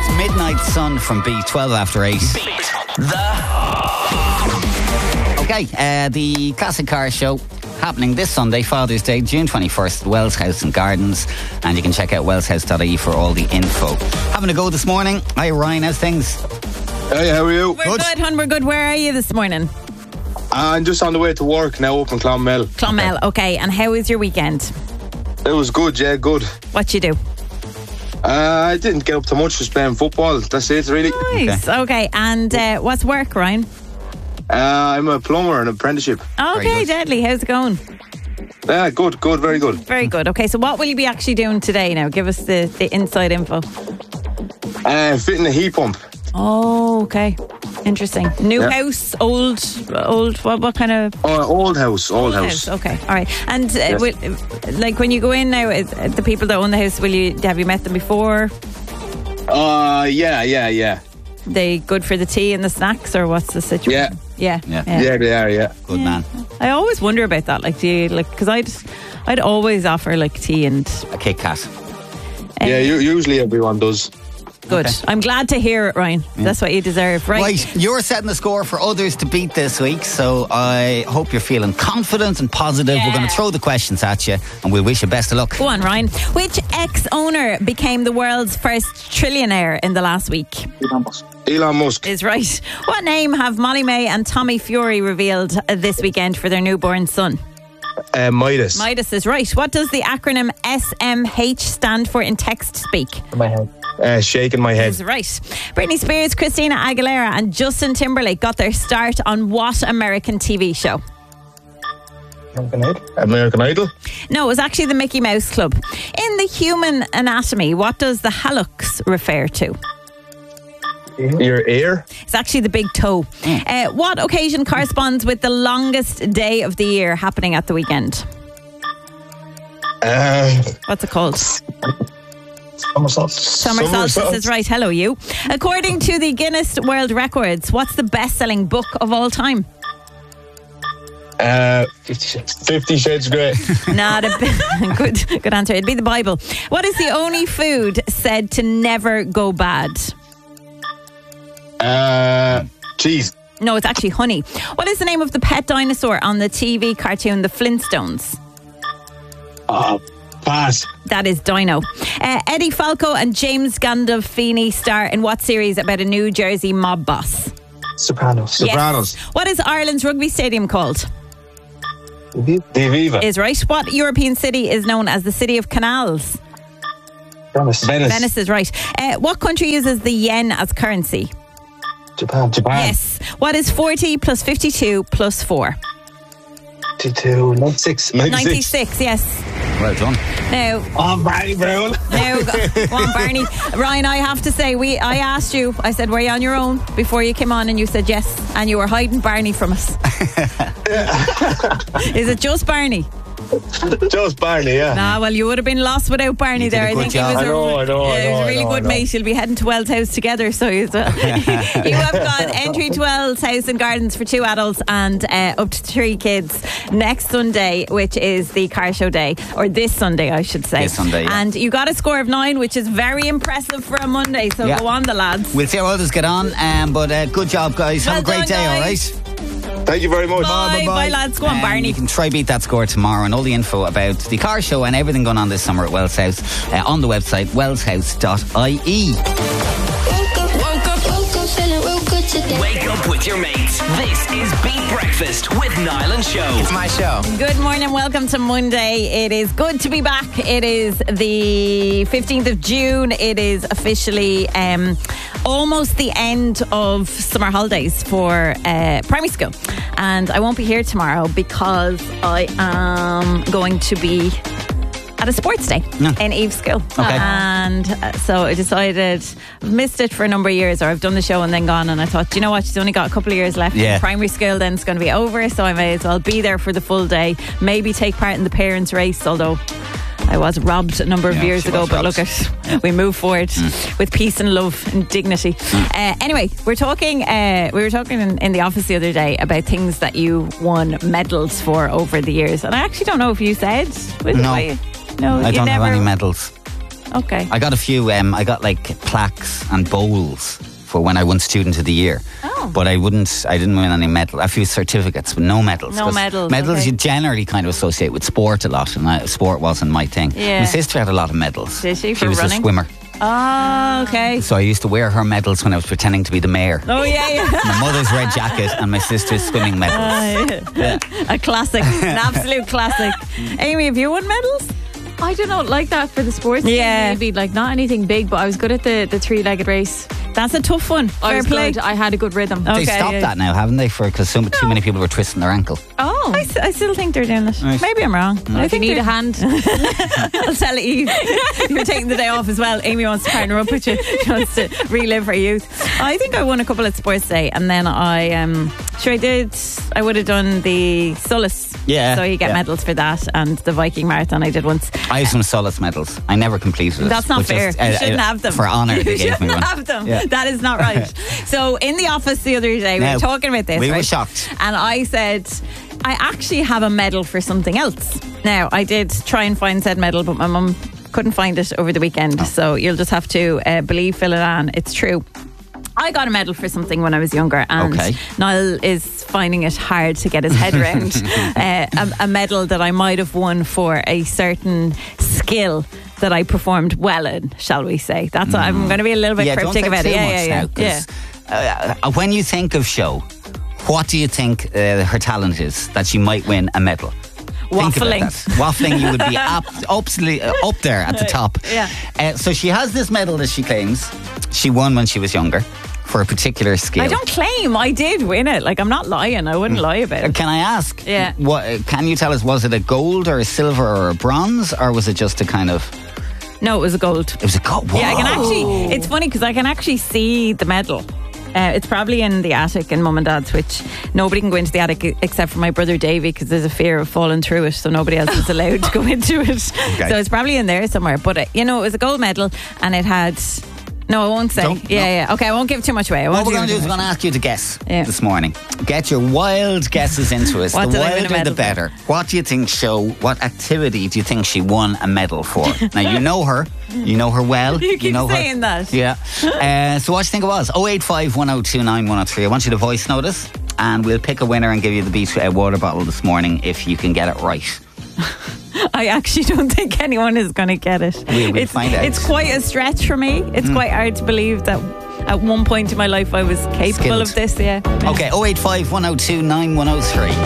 It's Midnight Sun from Beat, 12 after 8. Okay, the Classic Car Show happening this Sunday, Father's Day, June 21st, at Wells House and Gardens. And you can check out wellshouse.ie for all the info. Having a go this morning. Hi, Ryan, how's things? Hey, how are you? We're good, hon, we're good. Where are you this morning? I'm just on the way to work now up in Clonmel. Clonmel, okay. And how was your weekend? It was good, yeah, good. What'd you do? I didn't get up to much, just playing football. That's it, really. Nice, okay. And what's work, Ryan? I'm a plumber, an apprenticeship. Okay, deadly. How's it going? Yeah, good, very good. Very good. Okay, so what will you be actually doing today now? Give us the inside info. Fitting a heat pump. Oh, okay. Interesting. New house, old, what kind of... Old house. Okay, all right. And like when you go in now, the people that own the house, have you met them before? Yeah. They good for the tea and the snacks, or what's the situation? Yeah, they are, yeah. Good man. I always wonder about that. Like, do you because I'd always offer like tea and a Kit Kat. Yeah, usually everyone does. Good. Okay. I'm glad to hear it, Ryan. Yeah. That's what you deserve, right? Right, you're setting the score for others to beat this week, so I hope you're feeling confident and positive. Yeah. We're going to throw the questions at you, and we'll wish you best of luck. Go on, Ryan. Which ex-owner became the world's first trillionaire in the last week? Elon Musk. Is right. What name have Molly May and Tommy Fury revealed this weekend for their newborn son? Midas. Midas is right. What does the acronym SMH stand for in text speak? In my head. Shaking my head. Is right. Britney Spears, Christina Aguilera and Justin Timberlake got their start on what American TV show? American Idol? No, it was actually the Mickey Mouse Club. In the human anatomy, what does the hallux refer to? Your ear? It's actually the big toe. What occasion corresponds with the longest day of the year happening at the weekend? What's it called? Summer solstice is right. Hello, you. According to the Guinness World Records, what's the best-selling book of all time? 50 Shades Grey. Good answer. It'd be the Bible. What is the only food said to never go bad? Cheese. No, it's actually honey. What is the name of the pet dinosaur on the TV cartoon The Flintstones? Pass. That is Dino. Eddie Falco and James Gandolfini star in what series about a New Jersey mob boss? Sopranos. Yes. What is Ireland's rugby stadium called? The Aviva. Is right. What European city is known as the City of Canals? Venice is right. What country uses the yen as currency? Japan. Yes. What is 40 plus 52 plus 4? 96. 96, yes. Well done. Now, Barney Brown. Now, go on, Barney. Ryan, I have to say, I asked you, I said, were you on your own before you came on, and you said yes, and you were hiding Barney from us. Is it just Barney? Just Barney, yeah. Nah, well, you would have been lost without Barney there. I think job. he was I know, a really good mate. You'll be heading to Wells House together. So you have got entry to Wells House and Gardens for 2 adults and up to 3 kids next Sunday, which is the car show day, or this Sunday, I should say. This Sunday, yeah. And you got a score of 9, which is very impressive for a Monday. So go on, the lads. We'll see how others get on. But good job, guys. Have a great day, all right? Thank you very much. Bye, lads. Go on, Barney. You can try beat that score tomorrow, and all the info about the car show and everything going on this summer at Wells House on the website wellshouse.ie. Wake up with your mates. This is Beat Breakfast with Niall and Show. It's my show. Good morning. Welcome to Monday. It is good to be back. It is the 15th of June. It is officially almost the end of summer holidays for primary school. And I won't be here tomorrow because I am going to be at a sports day in Eve's school. Okay. And so I decided, I've missed it for a number of years, or I've done the show and then gone, and I thought, do you know what, she's only got a couple of years left in primary school, then it's going to be over, so I may as well be there for the full day, maybe take part in the parents' race, although I was robbed a number of years ago, but look we move forward with peace and love and dignity. Anyway, we were talking in the office the other day about things that you won medals for over the years, and I actually don't know if you said. No, I don't have any medals. Okay. I got a few. I got like plaques and bowls for when I won Student of the Year. Oh. But I didn't win any medal. A few certificates, but no medals. No medals. Medals okay. you generally kind of associate with sport a lot, and sport wasn't my thing. Yeah. My sister had a lot of medals. Did she? She was running? a swimmer. Oh, okay. So I used to wear her medals when I was pretending to be the mayor. Oh, yeah. My mother's red jacket and my sister's swimming medals. Yeah. A classic. An absolute classic. Amy, have you won medals? I don't know, like that for the sports Yeah. team, maybe like not anything big, but I was good at the three-legged race. That's a tough one. I Fair was play. good. I had a good rhythm. Okay, They stopped yeah. that now, haven't they? Because too many people were twisting their ankle. Oh, I still think they're doing it. Right. Maybe I'm wrong. I if you think need they're- a hand. I'll tell Eve. You're taking the day off as well. Amy wants to partner up with you. She wants to relive her youth. I think I won a couple at Sports Day, and then I would have done the Sullus. Yeah, So you get yeah. medals for that, and the Viking Marathon I did once. I have some solace medals. I never completed it. That's not but fair. just, You shouldn't have them. For honour, You they gave me shouldn't one. have them. Yeah. That is not right. So in the office the other day, we Now, were talking about this. we were right? shocked. And I said, I actually have a medal for something else. Now, I did try and find said medal, but my mum couldn't find it over the weekend. Oh. So you'll just have to believe Phil and Anne. It's true. I got a medal for something when I was younger, and Okay. Niall is finding it hard to get his head around a medal that I might have won for a certain skill that I performed well in, shall we say. That's what I'm going to be a little bit Yeah, don't cryptic say about too it. much now, 'cause, when you think of Show, what do you think her talent is that she might win a medal? Think about Waffling. that. Waffling, you would be absolutely up there at the top. Yeah. So she has this medal that she claims she won when she was younger for a particular skill. I don't claim I did win it. Like, I'm not lying. I wouldn't lie about it. Can I ask? Yeah. Can you tell us, was it a gold or a silver or a bronze, or was it just a kind of... No, it was a gold. It was a gold. Yeah, I can Whoa. actually. It's funny because I can actually see the medal. It's probably in the attic in Mum and Dad's, which nobody can go into the attic except for my brother Davey, because there's a fear of falling through it, so nobody else is allowed to go into it. Okay. So it's probably in there somewhere. But it was a gold medal, and it had. No, I won't say. Don't- Yeah. Okay, I won't give too much away. What we're going to do is we're going to ask you to guess Yeah. this morning. Get your wild guesses into us. What The did I win a wilder, the medal for? better. What do you think, Show? What activity do you think she won a medal for? Now, you know her. You know her well. You keep know saying her. that. Yeah. So what do you think it was? 085 1029 103. I want you to voice note us, and we'll pick a winner and give you the Beach water bottle this morning if you can get it right. I actually don't think anyone is going to get it. We'll find out. It's quite a stretch for me. It's quite hard to believe that at one point in my life I was capable Skilled. of this. Yeah. Okay, 085 1029 103.